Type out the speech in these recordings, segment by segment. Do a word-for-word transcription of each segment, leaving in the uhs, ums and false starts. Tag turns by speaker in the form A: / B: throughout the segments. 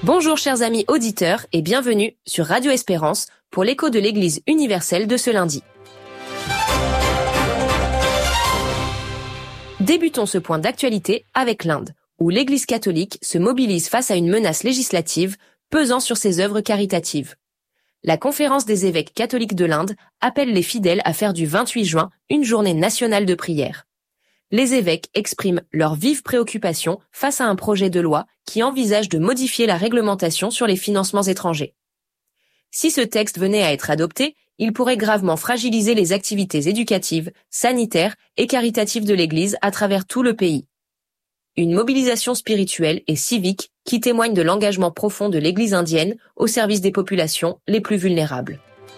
A: Bonjour chers amis auditeurs et bienvenue sur Radio Espérance pour l'écho de l'Église universelle de ce lundi. Débutons ce point d'actualité avec l'Inde, où l'Église catholique se mobilise face à une menace législative pesant sur ses œuvres caritatives. La Conférence des évêques catholiques de l'Inde appelle les fidèles à faire du vingt-huit juin une journée nationale de prière. Les évêques expriment leur vive préoccupation face à un projet de loi qui envisage de modifier la réglementation sur les financements étrangers. Si ce texte venait à être adopté, il pourrait gravement fragiliser les activités éducatives, sanitaires et caritatives de l'Église à travers tout le pays. Une mobilisation spirituelle et civique qui témoigne de l'engagement profond de l'Église indienne au service des populations les plus vulnérables.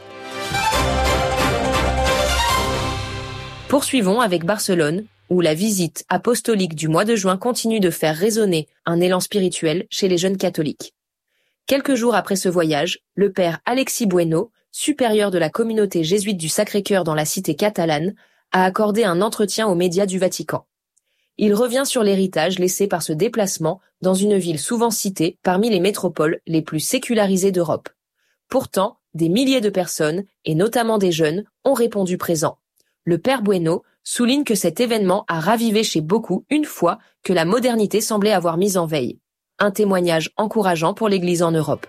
A: Poursuivons avec Barcelone, où la visite apostolique du mois de juin continue de faire résonner un élan spirituel chez les jeunes catholiques. Quelques jours après ce voyage, le père Alexis Bueno, supérieur de la communauté jésuite du Sacré-Cœur dans la cité catalane, a accordé un entretien aux médias du Vatican. Il revient sur l'héritage laissé par ce déplacement dans une ville souvent citée parmi les métropoles les plus sécularisées d'Europe. Pourtant, des milliers de personnes, et notamment des jeunes, ont répondu présent. Le père Bueno souligne que cet événement a ravivé chez beaucoup une foi que la modernité semblait avoir mise en veille. Un témoignage encourageant pour l'Église en Europe.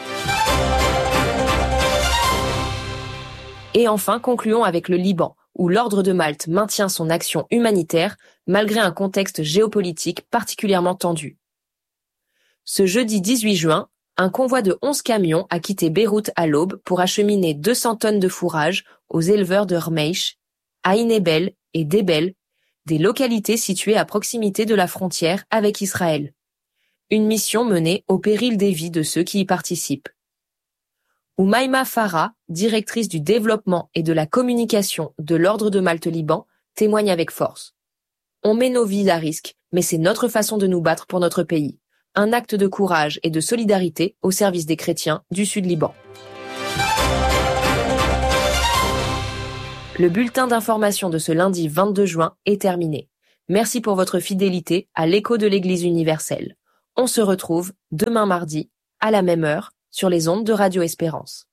A: Et enfin, concluons avec le Liban, où l'Ordre de Malte maintient son action humanitaire malgré un contexte géopolitique particulièrement tendu. Ce jeudi dix-huit juin, un convoi de onze camions a quitté Beyrouth à l'aube pour acheminer deux cents tonnes de fourrage aux éleveurs de Rmeish, Ain Ebel et Debel, des localités situées à proximité de la frontière avec Israël. Une mission menée au péril des vies de ceux qui y participent. Oumaima Farah, directrice du développement et de la communication de l'Ordre de Malte Liban, témoigne avec force. On met nos vies à risque, mais c'est notre façon de nous battre pour notre pays. Un acte de courage et de solidarité au service des chrétiens du Sud Liban. Le bulletin d'information de ce lundi vingt-deux juin est terminé. Merci pour votre fidélité à l'écho de l'Église universelle. On se retrouve demain mardi, à la même heure, sur les ondes de Radio Espérance.